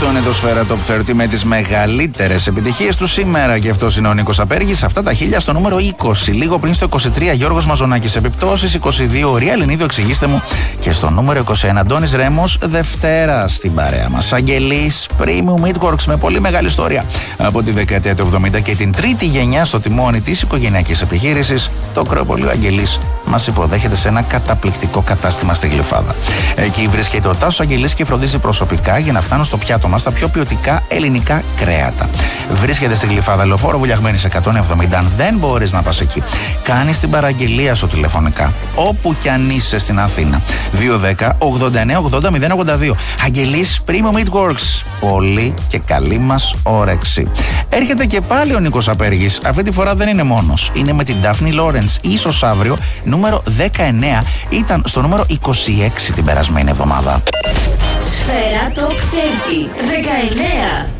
είναι το Σφαίρα Top 30 με τις μεγαλύτερες επιτυχίες του σήμερα. Και αυτός είναι ο Νίκος Απέργης. Αυτά τα 1000 στο νούμερο 20. Λίγο πριν στο 23 Γιώργος Μαζονάκης επιπτώσεις. 22 Ρία Λινίδιο εξηγήστε μου. Και στο νούμερο 21 Αντώνης Ρέμος Δευτέρα στην παρέα μας. Αγγελής Premium Meatworks με πολύ μεγάλη ιστορία από τη δεκαετία του 70 και την τρίτη γενιά στο τιμόνι της οικογενειακής επιχείρησης. Το Ακρόπολιο Αγγελής μας υποδέχεται σε ένα καταπληκτικό κατάστημα στη Γλυφάδα. Εκεί βρίσκεται ο Τάσος Αγγελής και φροντίζει προσωπικά για να φτάνουν στο πιάτο μας τα πιο ποιοτικά ελληνικά κρέατα. Βρίσκεται στη Γλυφάδα Λεωφόρο Βουλιαγμένη σε 170. Αν δεν μπορείς να πας εκεί, κάνεις την παραγγελία σου τηλεφωνικά, όπου κι αν είσαι στην Αθήνα. 210-89-80-082. Αγγελής Premium Meatworks. Πολύ και καλή μας όρεξη. Έρχεται και πάλι ο Νίκος Απέργης. Αυτή τη φορά δεν είναι μόνος. Είναι με την Daphne Lawrence. Ίσως αύριο, νούμερο 19. Ήταν στο νούμερο 26 την περασμένη εβδομάδα. Σφαίρα Top 30. 19.